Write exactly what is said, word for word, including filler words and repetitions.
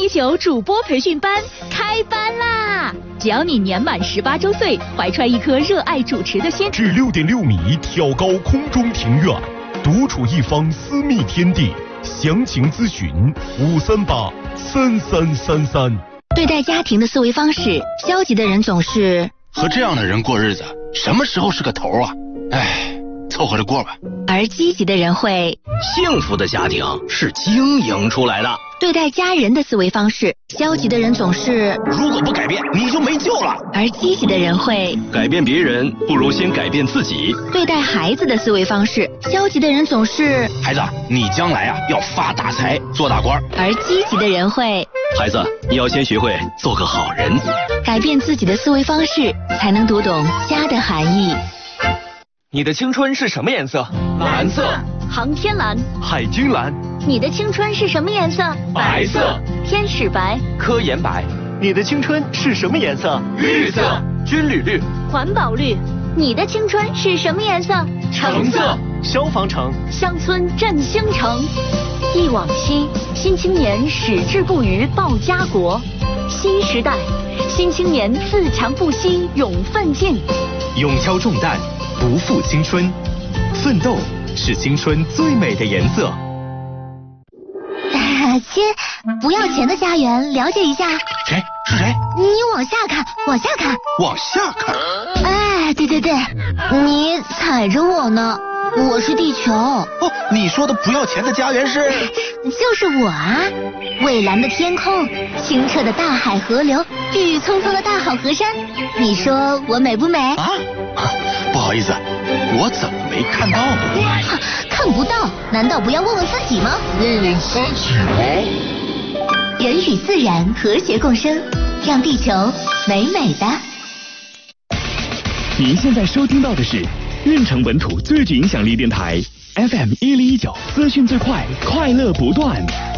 九主播培训班开班啦！只要你年满十八周岁，怀揣一颗热爱主持的心， 至六点六米挑高空中庭院，独处一方私密天地。详情咨询五三八三三三三。 对待家庭的思维方式，消极的人总是和这样的人过日子，什么时候是个头啊？唉，凑合着过吧。 而积极的人会， 幸福的家庭是经营出来的。 对待家人的思维方式，消极的人总是如果不改变，你就没救了。 而积极的人会改变别人，不如先改变自己。 对待孩子的思维方式，消极的人总是孩子，你将来啊要发大财，做大官。 而积极的人会孩子，你要先学会做个好人。 改变自己的思维方式，才能读懂家的含义。 你的青春是什么颜色？ 蓝色。 航天蓝。 海军蓝。 你的青春是什么颜色？ 白色。 天使白。 科研白。你的青春是什么颜色？ 绿色。 军旅绿。 环保绿。你的青春是什么颜色？ 橙色。 消防橙。 乡村振兴城。忆往昔，新青年矢志不渝报家国。新时代，新青年自强不息勇奋进。 勇挑重担，不负青春，奋斗是青春最美的颜色。 亲，不要钱的家园，了解一下。 谁？是谁？ 你往下看，往下看， 往下看。 哎，对对对，你踩着我呢，我是地球。哦， 你说的不要钱的家园是？ 就是我啊！蔚蓝的天空，清澈的大海河流，郁郁葱葱的大好河山，你说我美不美？ 啊？不好意思，我怎么没看到呢？ 看不到，难道不要问问自己吗？ 问问自己吗？ 人与自然和谐共生，让地球美美的。 您现在收听到的是运城本土最具影响力电台 F M 一零一九，资讯最快，快乐不断。